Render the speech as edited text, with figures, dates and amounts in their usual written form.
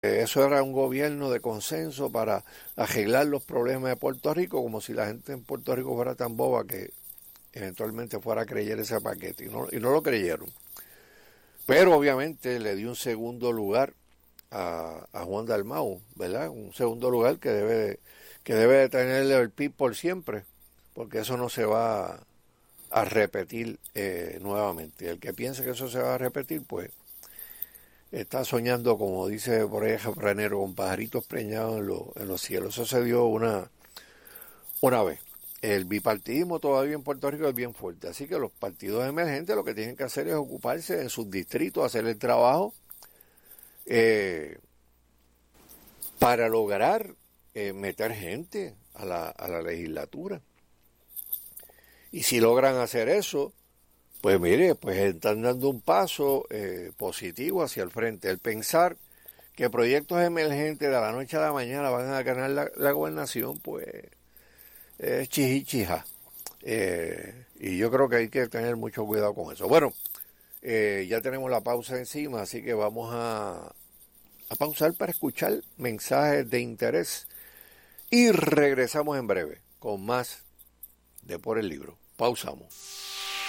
eso era un gobierno de consenso para arreglar los problemas de Puerto Rico, como si la gente en Puerto Rico fuera tan boba que eventualmente fuera a creer ese paquete, y no lo creyeron. Pero obviamente le dio un segundo lugar a Juan Dalmau, ¿verdad? Un segundo lugar que debe de tenerle el PIB por siempre, porque eso no se va a repetir nuevamente. El que piense que eso se va a repetir, pues está soñando, como dice por ahí el refranero, con pajaritos preñados en los cielos. Eso se dio una vez. El bipartidismo todavía en Puerto Rico es bien fuerte, así que los partidos emergentes lo que tienen que hacer es ocuparse en sus distritos, hacer el trabajo eh, para lograr meter gente a la legislatura. Y si logran hacer eso, pues mire, pues están dando un paso positivo hacia el frente. El pensar que proyectos emergentes de la noche a la mañana van a ganar la gobernación, pues es chichichija. Y yo creo que hay que tener mucho cuidado con eso. Bueno, ya tenemos la pausa encima, así que vamos a pausar para escuchar mensajes de interés y regresamos en breve con más de Por el Libro. Pausamos.